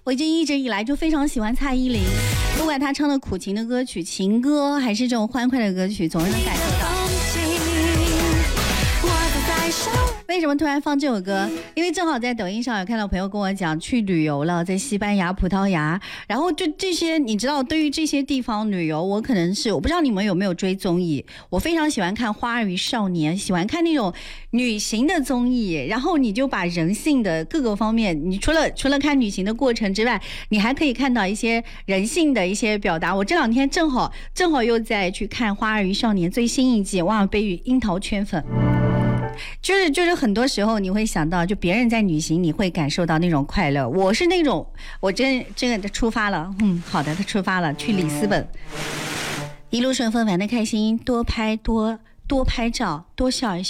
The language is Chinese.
我一直以来就非常喜欢蔡依林，不管她唱的苦情的歌曲、情歌，还是这种欢快的歌曲，总是能感受到。为什么突然放这首歌？因为正好在抖音上有看到朋友跟我讲去旅游了，在西班牙、葡萄牙，然后就这些，你知道，对于这些地方旅游，我可能是我不知道你们有没有追综艺，我非常喜欢看《花儿与少年》，喜欢看那种旅行的综艺，然后你就把人性的各个方面，你除了看旅行的过程之外，你还可以看到一些人性的一些表达。我这两天正好又在去看《花儿与少年》最新一季，哇，被樱桃圈粉。就是很多时候你会想到，就别人在旅行，你会感受到那种快乐。我是那种，我真的出发了，好的，他出发了，去里斯本，一路顺风，玩得开心，多拍照，多笑一笑。